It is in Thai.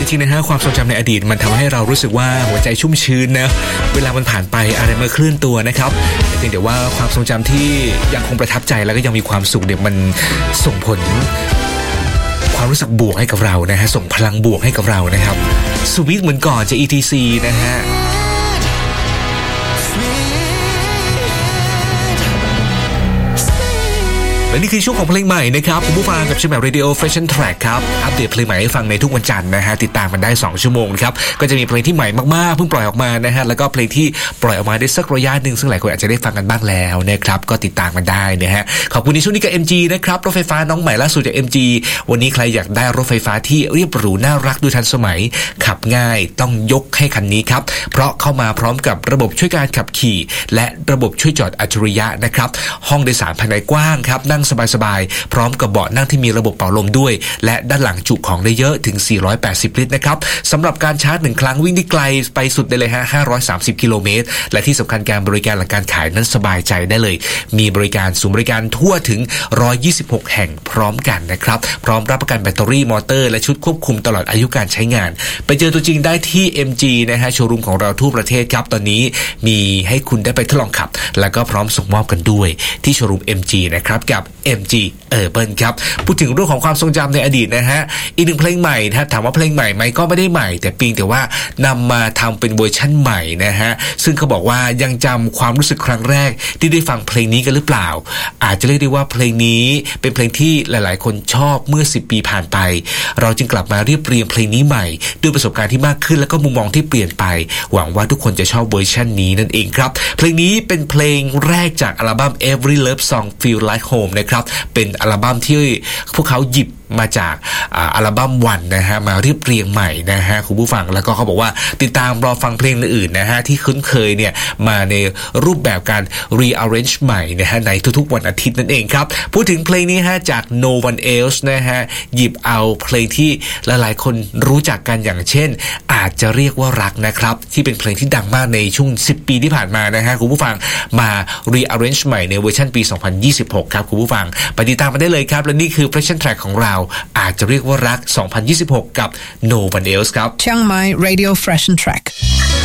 ริงๆนะฮะความทรงจำในอดีตมันทำให้เรารู้สึกว่าหัวใจชุ่มชื้นนะเวลามันผ่านไปอะไรมาเคลื่อนตัวนะครับเพียงแต่ว่าความทรงจำที่ยังคงประทับใจแล้วก็ยังมีความสุขเนี่ยมันส่งผลความรู้สึกบวกให้กับเรานะฮะส่งพลังบวกให้กับเรานะครับสวีทเหมือนก่อนจะ ETC นะฮะและนี่คือช่วงของเพลงใหม่นะครับคุณผู้ฟังกับช่วงแบบ Radio Fashion Track ครับอัปเดตเพลงใหม่ให้ฟังในทุกวันจันทร์นะฮะติดตามมันได้2ชั่วโมงครับก็จะมีเพลงที่ใหม่มากๆเพิ่งปล่อยออกมานะฮะแล้วก็เพลงที่ปล่อยออกมาได้สักระยะนึงซึ่งหลายคนอาจจะได้ฟังกันบ้างแล้วนะครับก็ติดตามมันได้นะฮะขอบคุณในช่วงนี้กับ MG นะครับรถไฟฟ้าน้องใหม่ล่าสุดจาก MG วันนี้ใครอยากได้รถไฟฟ้าที่เรียบหรูน่ารักดูทันสมัยขับง่ายต้องยกให้คันนี้ครับเพราะเข้ามาพร้อมกับระบบช่วยการขับขี่และระบบช่วยจอดอัจฉริยะนะครับห้องโดยสารภายในกว้างครับนั่งสบายพร้อมกับเบาะนั่งที่มีระบบเป่าลมด้วยและด้านหลังจุของได้เยอะถึง480ลิตรนะครับสำหรับการชาร์จ1ครั้งวิ่งได้ไกลไปสุดได้เลยฮะ530กิโลเมตรและที่สำคัญการบริการหลังการขายนั้นสบายใจได้เลยมีบริการศูนย์บริการทั่วถึง126แห่งพร้อมกันนะครับพร้อมรับประกันแบตเตอรี่มอเตอร์และชุดควบคุมตลอดอายุการใช้งานไปเจอตัวจริงได้ที่ MG นะฮะโชว์รูมของเราทั่วประเทศครับตอนนี้มีให้คุณได้ไปทดลองขับแล้วก็พร้อมส่งมอบกันด้วยที่โชว์รูม MG นะครับกับ MG Urban ครับพูดถึงเรื่องของความทรงจำในอดีตนะฮะอีกหนึ่งเพลงใหม่ถ้าถามว่าเพลงใหม่ไหมก็ไม่ได้ใหม่แต่เพียงแต่ว่านำมาทำเป็นเวอร์ชั่นใหม่นะฮะซึ่งเขาบอกว่ายังจำความรู้สึกครั้งแรกที่ได้ฟังเพลงนี้กันหรือเปล่าอาจจะเรียกได้ว่าเพลงนี้เป็นเพลงที่หลายๆคนชอบเมื่อ10ปีผ่านไปเราจึงกลับมาเรียบเรียงเพลงนี้ใหม่ด้วยประสบการณ์ที่มากขึ้นและก็มุมมองที่เปลี่ยนไปหวังว่าทุกคนจะชอบเวอร์ชันนี้นั่นเองครับเพลงนี้เป็นเพลงแรกจากอัลบั้ม Every Love Song Feel Like Home นะครับเป็นอัลบั้มที่พวกเขาหยิบมาจากอัลบั้มวันนะฮะมาเรียบเรียงใหม่นะฮะคุณผู้ฟังแล้วก็เขาบอกว่าติดตามรอฟังเพลงอื่นๆนะฮะที่คุ้นเคยเนี่ยมาในรูปแบบการ rearrange ใหม่นะฮะในทุกๆวันอาทิตย์นั่นเองครับพูดถึงเพลงนี้ฮะจาก No One Else นะฮะหยิบเอาเพลงที่หลายๆคนรู้จักกันอย่างเช่นอาจจะเรียกว่ารักนะครับที่เป็นเพลงที่ดังมากในช่วง10ปีที่ผ่านมานะฮะคุณผู้ฟังมา rearrange ใหม่ในเวอร์ชันปี2026ครับคุณผู้ฟังไปติดตามมาได้เลยครับและนี่คือ Fashion Track ของเราอาจจะเรียกว่ารัก2026กับ No One Else ครับ Chiang Mai Radio Fashion Track